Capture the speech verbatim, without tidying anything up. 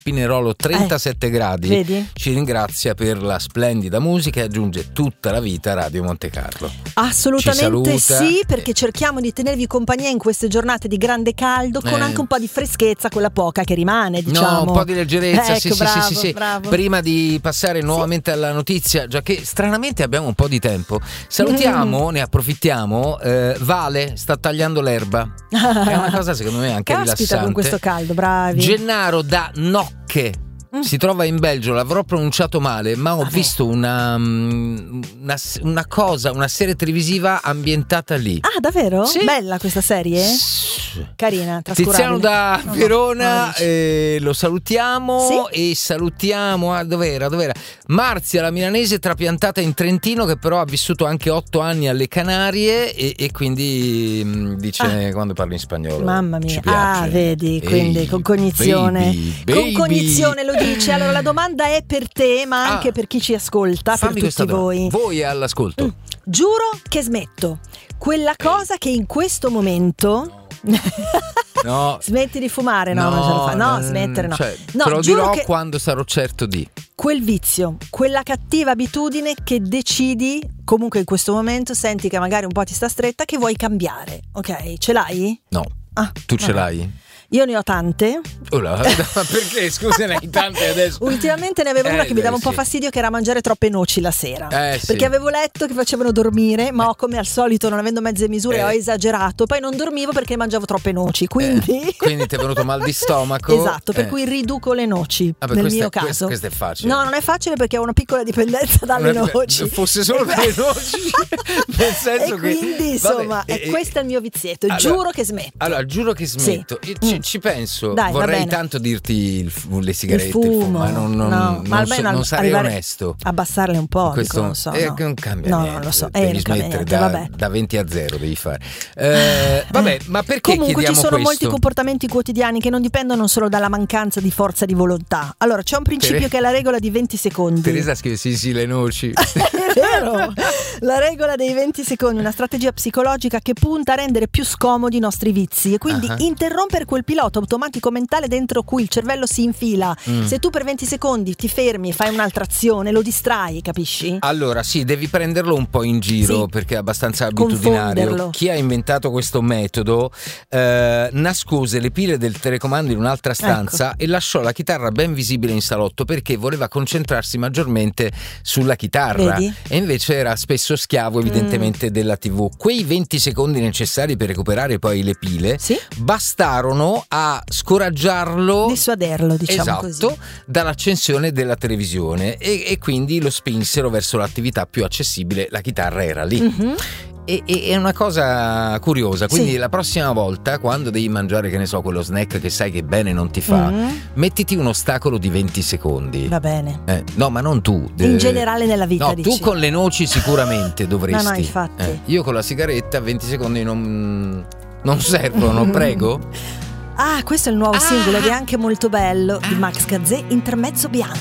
Pinerolo trentasette eh, gradi vedi? Ci ringrazia per la splendida musica e aggiunge tutta la vita Radio Monte Carlo. Assolutamente sì, perché cerchiamo di tenervi compagnia in queste giornate di grande caldo con eh. anche un po' di freschezza, quella poca che rimane, diciamo. No, un po' di leggerezza, ecco, sì, bravo, sì, sì, sì. bravo. Prima di passare nuovamente sì. alla notizia, già che stranamente abbiamo un po' di tempo, salutiamo, mm. ne approfittiamo, eh, Vale sta tagliando l'erba. È una cosa secondo me anche Caspita, rilassante. con questo caldo, bravi. Gennaro da Nocche mm. si trova in Belgio, l'avrò pronunciato male, ma ho ah, visto una, una, una cosa, una serie televisiva ambientata lì. Ah, davvero? Sì. Bella questa serie? Sì. Carina, Tiziano da no, Verona, no, eh, lo salutiamo sì? e salutiamo, ah, dov'era, dov'era? Marzia, la milanese trapiantata in Trentino, che però ha vissuto anche otto anni alle Canarie e, e quindi mh, dice ah. quando parli in spagnolo. Mamma mia, ci piace. Ah, vedi, quindi Ehi, con cognizione. Baby, baby. Con cognizione lo dice. Allora la domanda è per te, ma anche ah. per chi ci ascolta, Fammi per tutti voi. Voi all'ascolto. Mm. Giuro che smetto. Quella cosa che in questo momento no. smetti di fumare, no, no non ce lo fa. No, non, smettere no. Cioè, no te lo dirò che quando sarò certo di. Quel vizio, quella cattiva abitudine che decidi, comunque in questo momento senti che magari un po' ti sta stretta, che vuoi cambiare, ok? Ce l'hai? No. Ah, tu ce vabbè. l'hai? Io ne ho tante. Oh là, ma perché? Scusa, ne hai tante adesso? Ultimamente ne avevo eh, una che mi dava un po' sì. fastidio, che era mangiare troppe noci la sera. Eh, sì. Perché avevo letto che facevano dormire, ma ho, come al solito, non avendo mezze misure, eh. ho esagerato. Poi non dormivo perché mangiavo troppe noci. Quindi, eh. quindi ti è venuto mal di stomaco. Esatto, per eh. cui riduco le noci. Vabbè, nel questo mio è, caso. Questo, questo è facile. No, non è facile perché ho una piccola dipendenza dalle una, noci. Fosse solo dalle noci. Nel senso e che. quindi, insomma, vabbè, è, e, questo è il mio vizietto. Allora, giuro che smetto. Allora, giuro che smetto. Sì. Ci, mm. ci penso. Dai, vorrei tanto dirti il, le sigarette, il fumo, il fumo ma non, non, no, non, ma almeno so, non sarei arrivare, onesto. Abbassarle un po', questo dico, non so, eh, no. non cambia no, niente. non lo so, Devi eh, non cambia smettere niente, da, vabbè. da venti a zero devi fare. Eh, vabbè, ma perché comunque ci sono questo? molti comportamenti quotidiani che non dipendono solo dalla mancanza di forza di volontà. Allora, c'è un principio Tere... che è la regola di venti secondi. Teresa scrive sì sì le noci. È vero. La regola dei venti secondi, una strategia psicologica che punta a rendere più scomodi i nostri vizi e quindi uh-huh. interrompere quel pilota automatico mentale dentro cui il cervello si infila. Mm. Se tu per venti secondi ti fermi e fai un'altra azione, lo distrai, capisci? Allora sì, devi prenderlo un po' in giro, sì. perché è abbastanza abitudinario. Chi ha inventato questo metodo eh, nascose le pile del telecomando in un'altra stanza, ecco. e lasciò la chitarra ben visibile in salotto perché voleva concentrarsi maggiormente sulla chitarra. Vedi? E invece era spesso schiavo evidentemente mm. della tivù. Quei venti secondi necessari per recuperare poi le pile, sì? bastarono a scoraggiarlo, dissuaderlo, diciamo, esatto, così, dall'accensione della televisione e, e quindi lo spinsero verso l'attività più accessibile. La chitarra era lì. Mm-hmm. E, e, è una cosa curiosa, quindi sì. la prossima volta quando devi mangiare, che ne so, quello snack che sai che bene non ti fa, mm. mettiti un ostacolo di venti secondi. Va bene. Eh, no, ma non tu. In eh, generale nella vita, no, dici. Tu con le noci sicuramente dovresti. No, no, infatti. Eh, io con la sigaretta venti secondi non, non servono, prego. Ah, questo è il nuovo ah. singolo ed è anche molto bello, di Max Gazzè, Intermezzo Bianco.